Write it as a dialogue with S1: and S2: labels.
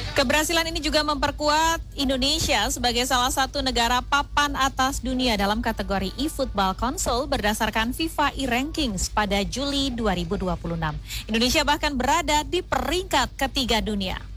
S1: Keberhasilan ini juga memperkuat Indonesia sebagai salah satu negara papan atas dunia dalam kategori e-football konsol berdasarkan FIFA e-Rankings pada Juli 2026. Indonesia bahkan berada di peringkat ketiga dunia.